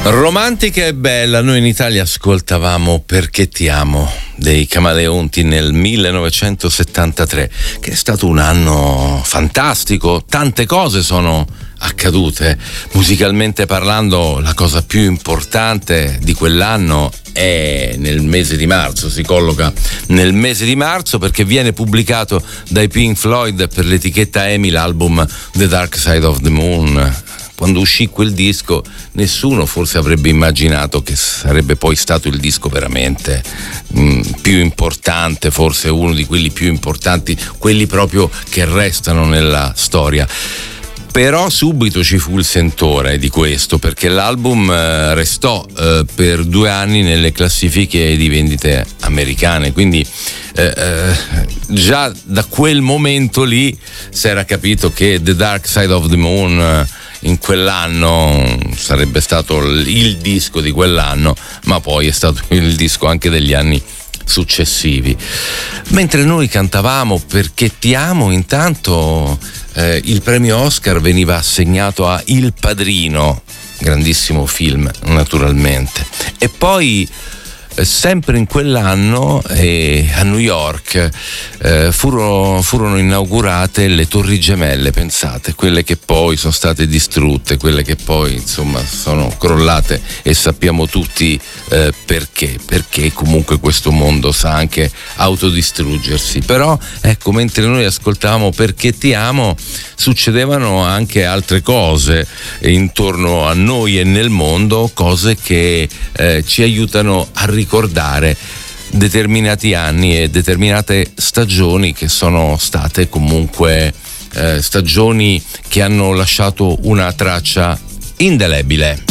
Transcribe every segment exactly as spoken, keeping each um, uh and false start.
Romantica e bella, noi in Italia ascoltavamo Perché ti amo dei Camaleonti nel millenovecentosettantatré, che è stato un anno fantastico, tante cose sono accadute. Musicalmente parlando, la cosa più importante di quell'anno è nel mese di marzo, si colloca nel mese di marzo perché viene pubblicato dai Pink Floyd per l'etichetta EMI l'album The Dark Side of the Moon. Quando uscì quel disco nessuno forse avrebbe immaginato che sarebbe poi stato il disco veramente mh, più importante, forse uno di quelli più importanti, quelli proprio che restano nella storia. Però subito ci fu il sentore di questo, perché l'album eh, restò eh, per due anni nelle classifiche di vendite americane, quindi eh, eh, già da quel momento lì si era capito che The Dark Side of the Moon eh, in quell'anno sarebbe stato il disco di quell'anno, ma poi è stato il disco anche degli anni successivi. Mentre noi cantavamo Perché ti amo, intanto eh, il premio Oscar veniva assegnato a Il Padrino, grandissimo film naturalmente, e poi sempre in quell'anno eh, a New York eh, furono, furono inaugurate le Torri Gemelle, pensate, quelle che poi sono state distrutte, quelle che poi insomma sono crollate, e sappiamo tutti eh, perché, perché comunque questo mondo sa anche autodistruggersi. Però ecco, mentre noi ascoltavamo Perché ti amo, succedevano anche altre cose intorno a noi e nel mondo, cose che eh, ci aiutano a ricordare determinati anni e determinate stagioni che sono state comunque eh, stagioni che hanno lasciato una traccia indelebile.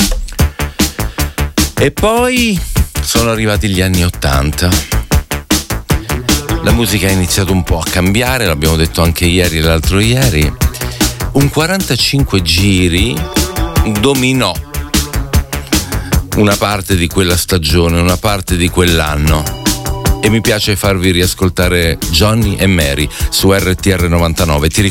E poi sono arrivati gli anni ottanta. La musica ha iniziato un po' a cambiare, l'abbiamo detto anche ieri e l'altro ieri. Un quarantacinque giri dominò una parte di quella stagione, una parte di quell'anno, e mi piace farvi riascoltare Johnny e Mary su R T R novantanove. Ti